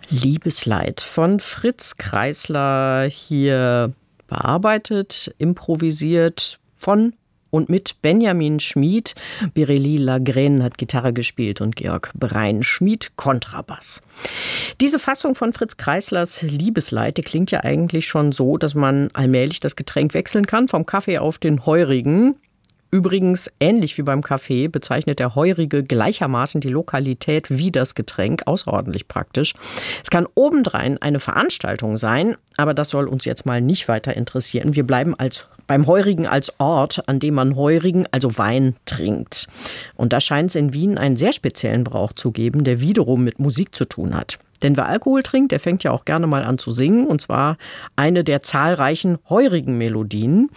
Liebesleid von Fritz Kreisler hier bearbeitet, improvisiert von und mit Benjamin Schmid. Biréli Lagrène hat Gitarre gespielt und Georg Brein-Schmid Kontrabass. Diese Fassung von Fritz Kreislers Liebesleid, die klingt ja eigentlich schon so, dass man allmählich das Getränk wechseln kann vom Kaffee auf den Heurigen. Übrigens, ähnlich wie beim Kaffee, bezeichnet der Heurige gleichermaßen die Lokalität wie das Getränk, außerordentlich praktisch. Es kann obendrein eine Veranstaltung sein, aber das soll uns jetzt mal nicht weiter interessieren. Wir bleiben beim Heurigen als Ort, an dem man Heurigen, also Wein, trinkt. Und da scheint es in Wien einen sehr speziellen Brauch zu geben, der wiederum mit Musik zu tun hat. Denn wer Alkohol trinkt, der fängt ja auch gerne mal an zu singen, und zwar eine der zahlreichen heurigen Melodien.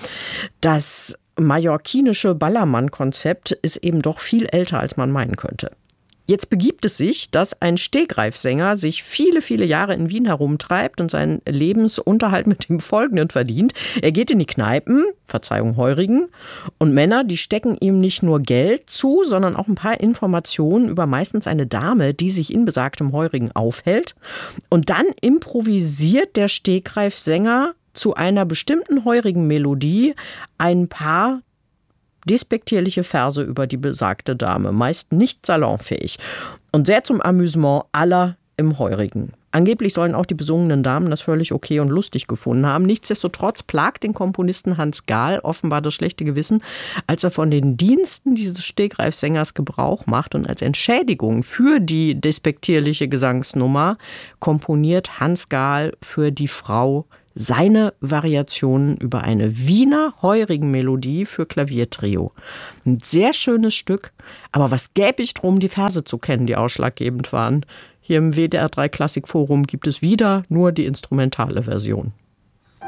Das mallorquinische Ballermann-Konzept ist eben doch viel älter, als man meinen könnte. Jetzt begibt es sich, dass ein Stehgreifsänger sich viele, viele Jahre in Wien herumtreibt und seinen Lebensunterhalt mit dem Folgenden verdient. Er geht in die Kneipen, Verzeihung Heurigen, und Männer, die stecken ihm nicht nur Geld zu, sondern auch ein paar Informationen über meistens eine Dame, die sich in besagtem Heurigen aufhält. Und dann improvisiert der Stehgreifsänger zu einer bestimmten heurigen Melodie ein paar despektierliche Verse über die besagte Dame, meist nicht salonfähig und sehr zum Amüsement aller im Heurigen. Angeblich sollen auch die besungenen Damen das völlig okay und lustig gefunden haben. Nichtsdestotrotz plagt den Komponisten Hans Gahl offenbar das schlechte Gewissen, als er von den Diensten dieses Stehgreifsängers Gebrauch macht, und als Entschädigung für die despektierliche Gesangsnummer komponiert Hans Gahl für die Frau seine Variationen über eine Wiener Heurigen-Melodie für Klaviertrio. Ein sehr schönes Stück, aber was gäbe ich drum, die Verse zu kennen, die ausschlaggebend waren. Hier im WDR 3 Klassikforum gibt es wieder nur die instrumentale Version.